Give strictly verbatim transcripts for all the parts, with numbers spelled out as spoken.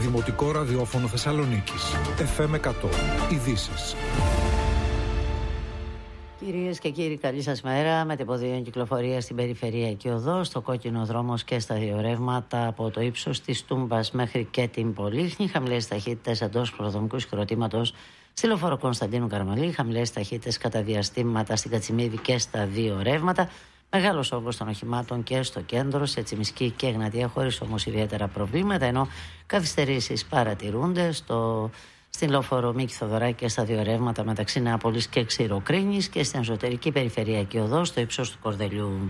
Δημοτικό ραδιόφωνο Θεσσαλονίκης. εφ εμ εκατό. Ειδήσεις. Κυρίες και κύριοι, καλή σας μέρα. Μετεποδίων κυκλοφορία στην περιφερειακή οδό, στο κόκκινο δρόμος και στα δύο ρεύματα από το ύψος της Τούμπας μέχρι και την Πολύχνη. Χαμηλές ταχύτητες εντός προδρομικού συγκροτήματος στη λεωφόρο Κωνσταντίνου Καραμαλή. Χαμηλές ταχύτητες κατά διαστήματα στην Κατσιμίδη και στα δύο ρεύματα. Μεγάλος όγκος των οχημάτων και στο κέντρο, σε Τσιμισκή και Εγνατία, χωρίς όμως ιδιαίτερα προβλήματα, ενώ καθυστερήσεις παρατηρούνται στο, στην λεωφόρο Μίκη Θοδωράκη και στα δύο ρεύματα μεταξύ Νεάπολης και Ξηροκρίνης και στην εσωτερική περιφερειακή οδό στο ύψος του Κορδελιού.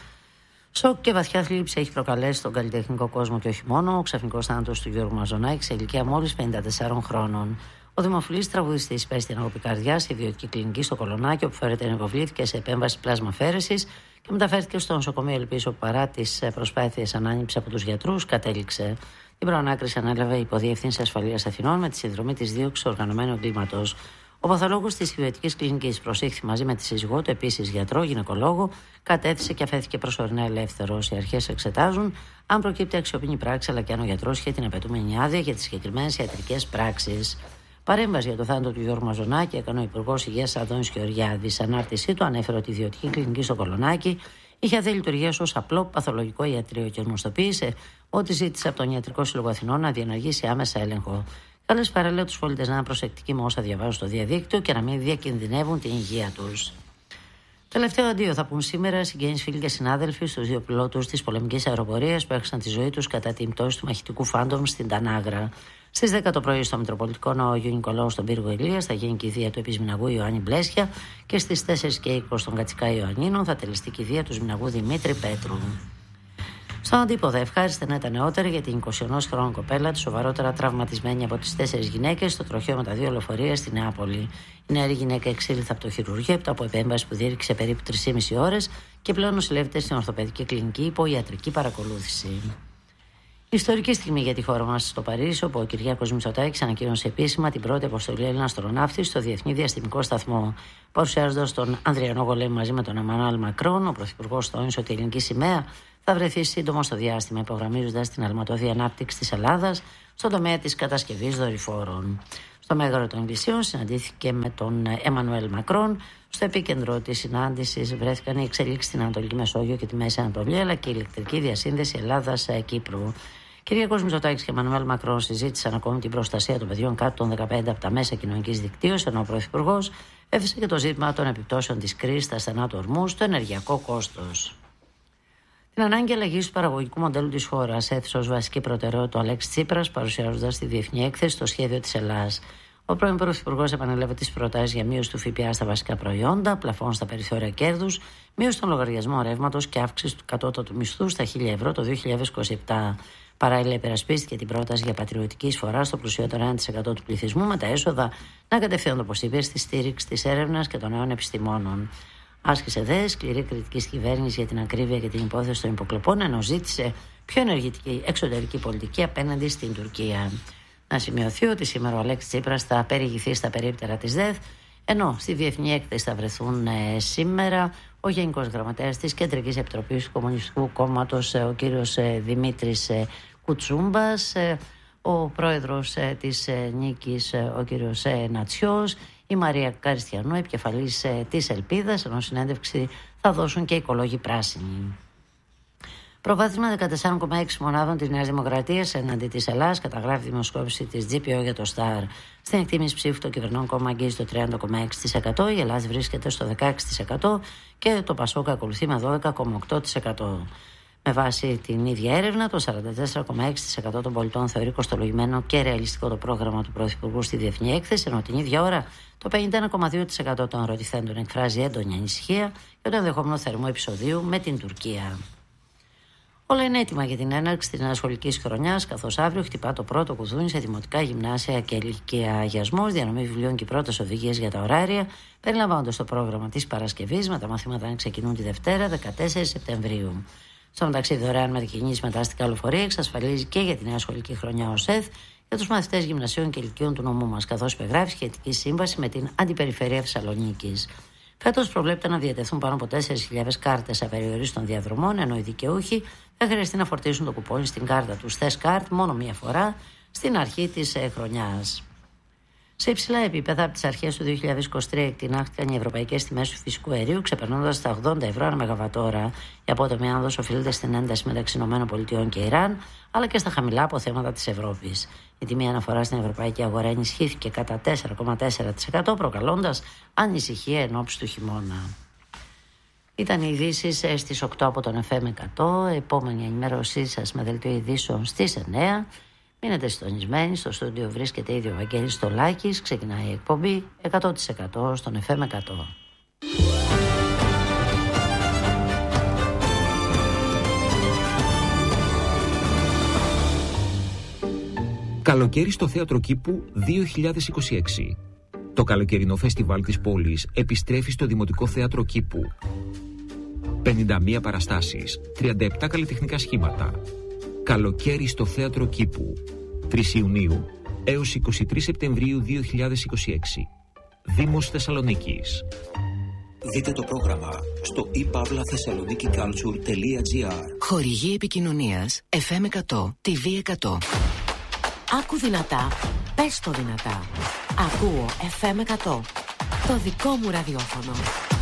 Σοκ και βαθιά θλίψη έχει προκαλέσει στον καλλιτεχνικό κόσμο και όχι μόνο ο ξαφνικός θάνατος του Γιώργου Μαζονάκη σε ηλικία μόλις πενήντα τεσσάρων χρόνων. Ο δημοφιλής τραγουδιστής πέστη στην αγωγή καρδιάς σε ιδιωτική κλινική στο Κολονάκι, όπου φέρεται υποβλήθηκε σε επέμβαση πλάσμα-φέρεσης και μεταφέρθηκε στο νοσοκομείο Ελπής, όπου παρά τις προσπάθειες ανάνυψης από τους γιατρούς κατέληξε. Την προανάκριση ανέλαβε η Υποδιεύθυνση Ασφαλείας Αθηνών με τη συνδρομή της δίωξης οργανωμένου εγκλήματος. Ο παθολόγος της ιδιωτικής κλινικής προσήχθη μαζί με τη σύζυγό του, επίσης γιατρό, γυναικολόγο, κατέθεσε και αφέθηκε προσωρινά ελεύθερος. Οι αρχές εξετάζουν αν προκύπτει αξιόπινη πράξη, αλλά και αν ο γιατρός είχε την απαιτούμενη άδεια για τις συγκεκριμένες ιατρικές πράξεις. Παρέμβαση για το θάνατο του Γιώργου Μαζονάκη έκανε ο Υπουργός Υγείας Αντώνης Γεωργιάδης. Ανάρτησή του ανέφερε ότι η ιδιωτική κλινική στο Κολονάκι είχε αδέ λειτουργίας ως απλό παθολογικό ιατρείο και γνωστοποίησε ότι ζήτησε από τον Ιατρικό Σύλλογο Αθηνών να διενεργήσει άμεσα έλεγχο. Κάλεσε παράλληλα τους πολίτες να είναι προσεκτικοί με όσα διαβάζουν στο διαδίκτυο και να μην διακινδυνεύουν την υγεία τους. Τελευταίο αντίο θα πούν σήμερα συγγενείς, φίλοι και συνάδελφοι στους δύο πιλότους της πολεμικής αεροπορίας που έχασαν τη ζωή τους κατά την πτώση του μαχητικού Φάντομ στην Τανάγρα. Στις δέκα το πρωί στο Μητροπολιτικό Ναό Αγίου Νικολάου στον πύργο Ηλίας θα γίνει κηδεία του Επισμηναγού Ιωάννη Μπλέσια και στις τέσσερις και είκοσι στον Κατσικά Ιωαννίνων θα τελεστεί κηδεία του Σμηναγού Δημήτρη Πέτρου. Στον αντίποδα, ευχάριστα να ήταν νεότερη για την είκοσι ενός χρόνων κοπέλα του, σοβαρότερα τραυματισμένη από τις τέσσερις γυναίκες στο τροχαίο με τα δύο λεωφορεία στη Νεάπολη. Η νεαρή γυναίκα εξήλθε από το χειρουργείο από επέμβαση που διήρκησε περίπου τρεις και μισή ώρες και πλέον νοσηλεύεται στην ορθοπαιδική κλινική υπό ιατρική παρακολούθηση. Ιστορική στιγμή για τη χώρα μας στο Παρίσι, όπου ο Κυριάκος Μητσοτάκης ανακοίνωσε επίσημα την πρώτη αποστολή Έλληνα αστροναύτη στο Διεθνή Διαστημικό Σταθμό. Παρουσιάζοντας τον Ανδριανό Γολέμη μαζί με τον Εμμανουέλ Μακρόν, ο Πρωθυπουργός τόνισε ότι η ελληνική σημαία θα βρεθεί σύντομα στο διάστημα, υπογραμμίζοντας την αλματώδη ανάπτυξη της Ελλάδας στον τομέα της κατασκευής δορυφόρων. Στο Μέγαρο των Εκκλησίων συναντήθηκε με τον Εμμανουέλ Μακρόν. Στο επίκεντρο της συνάντησης βρέθηκαν οι εξελίξεις στην Ανατολική Μεσόγειο και τη Μέση Ανατολή, αλλά και η ηλεκτρική διασύνδεση Ελλάδας-Κύπρου. Κυριάκος Μητσοτάκης και Εμμανουέλ Μακρόν συζήτησαν ακόμη την προστασία των παιδιών κάτω των δεκαπέντε από τα μέσα κοινωνικής δικτύωσης, ενώ ο Πρωθυπουργός έθεσε και το ζήτημα των επιπτώσεων της κρίσης στα στενά του ορμού στο ενεργειακό κόστος. Την ανάγκη αλλαγής του παραγωγικού μοντέλου της χώρας έθεσε ως βασική προτεραιότητα ο Αλέξης Τσίπρας, παρουσιάζοντας τη διεθνή έκθεση στο σχέδιο της Ελλάδας. Ο πρώην Πρωθυπουργός επανέλαβε τις προτάσεις για μείωση του ΦΠΑ στα βασικά προϊόντα, πλαφών στα περιθώρια κέρδους, μείωση των λογαριασμών ρεύματος και αύξηση του κατώτατου μισθού στα χίλια ευρώ το δύο χιλιάδες είκοσι επτά. Παράλληλα, υπερασπίστηκε την πρόταση για πατριωτική εισφορά στο πλουσιότερο ένα τοις εκατό του πληθυσμού, με τα έσοδα να κατευθύνονται, όπως είπε, στη στήριξη της έρευνας και των νέων επιστημόνων. Άσκησε δε σκληρή κριτική στη κυβέρνηση για την ακρίβεια και την υπόθεση των υποκλοπών, ενώ ζήτησε πιο ενεργητική εξωτερική πολιτική απέναντι στην Τουρκία. Να σημειωθεί ότι σήμερα ο Αλέξης Τσίπρας θα περιηγηθεί στα περίπτερα της ΔΕΘ, ενώ στη διεθνή έκθεση θα βρεθούν ε, σήμερα ο Γενικός Γραμματέας της Κεντρικής Επιτροπής του Κομμουνιστικού Κόμματος, ε, ο κύριος ε, Δημήτρης ε, Κουτσούμπας, ε, ο πρόεδρος ε, της ε, Νίκης, ε, ο κύριος ε, Νατσιός, η Μαρία Καριστιανού, επικεφαλής ε, της Ελπίδας, ενώ συνέντευξη θα δώσουν και οι οικολόγοι πράσινοι. Προβάδισμα δεκατέσσερα κόμμα έξι μονάδων της Νέας Δημοκρατίας εναντί της Ελλάδας, καταγράφει η δημοσκόπηση της τζι πι ο για το Σταρ. Στην εκτίμηση ψήφου το κυβερνών κόμμα αγγίζει το τριάντα κόμμα έξι τοις εκατό, η Ελλάδα βρίσκεται στο δεκαέξι τοις εκατό και το Πασόκ ακολουθεί με δώδεκα κόμμα οκτώ τοις εκατό. Με βάση την ίδια έρευνα, το σαράντα τέσσερα κόμμα έξι τοις εκατό των πολιτών θεωρεί κοστολογημένο και ρεαλιστικό το πρόγραμμα του Πρωθυπουργού στη διεθνή έκθεση, ενώ την ίδια ώρα το πενήντα ένα κόμμα δύο τοις εκατό των ερωτηθέντων εκφράζει έντονη ανησυχία για το ενδεχόμενο θερμό επεισοδίου με την Τουρκία. Όλα είναι έτοιμα για την έναρξη της νέας σχολικής χρονιάς, καθώς αύριο χτυπά το πρώτο κουδούνι σε δημοτικά γυμνάσια και ηλικιαγιασμός, διανομή βιβλίων και πρώτες οδηγίες για τα ωράρια, περιλαμβάνοντας το πρόγραμμα της Παρασκευής, με τα μαθήματα να ξεκινούν τη Δευτέρα, δεκατέσσερις Σεπτεμβρίου. Στο μεταξύ, δωρεάν μετακινήσεις με τα αστικά λεωφορεία εξασφαλίζει και για τη νέα σχολική χρονιά ο ΣΕΘ για τους μαθητές γυμνασίων και ηλικίων του νομού μας, καθώς υπεγράφει σχετική σύμβαση με την Αντιπεριφέρεια Θεσσαλονίκης. Φέτος προβλέπεται να διατεθούν πάνω από τέσσερις χιλιάδες κάρτες απεριορίστων διαδρομών, ενώ οι δικαιούχοι θα χρειαστεί να φορτίσουν το κουπόνι στην κάρτα του Θες Κάρτ μόνο μία φορά, στην αρχή της ε, χρονιάς. Σε υψηλά επίπεδα, από τις αρχές του δύο χιλιάδες είκοσι τρία εκτινάχθηκαν οι ευρωπαϊκές τιμές του φυσικού αερίου, ξεπερνώντας τα ογδόντα ευρώ ανά μεγαβατόρα. Η απότομη άνοδος οφείλεται στην ένταση μεταξύ ΗΠΑ και Ιράν, αλλά και στα χαμηλά αποθέματα της Ευρώπης. Η τιμή αναφορά στην ευρωπαϊκή αγορά ενισχύθηκε κατά τέσσερα κόμμα τέσσερα τοις εκατό, προκαλώντας ανησυχία εν ώψη του χειμώνα. Ήταν οι ειδήσεις στις οκτώ από τον εφ εμ εκατό. Επόμενη ενημέρωσή σας με δελτίο ειδήσεων στις εννέα. Μείνετε συντονισμένοι, στο στούντιο βρίσκεται ήδη ο Βαγγέλης Στολάκης. Ξεκινάει η εκπομπή εκατό τοις εκατό στον εφ εμ εκατό. Καλοκαίρι στο Θέατρο Κήπου δύο χιλιάδες είκοσι έξι. Το καλοκαιρινό φεστιβάλ της πόλης επιστρέφει στο Δημοτικό Θέατρο Κήπου. πενήντα μία παραστάσεις, τριάντα επτά καλλιτεχνικά σχήματα. Καλοκαίρι στο Θέατρο Κήπου. τρεις Ιουνίου έως είκοσι τρεις Σεπτεμβρίου δύο χιλιάδες είκοσι έξι. Δήμος Θεσσαλονίκης. Δείτε το πρόγραμμα στο i pavla thessaloniki culture τελεία gr. Χορηγή επικοινωνίας εφ εμ εκατό, τι βι εκατό. Άκου δυνατά, πες το δυνατά. Ακούω εφ εμ εκατό. Το δικό μου ραδιόφωνο.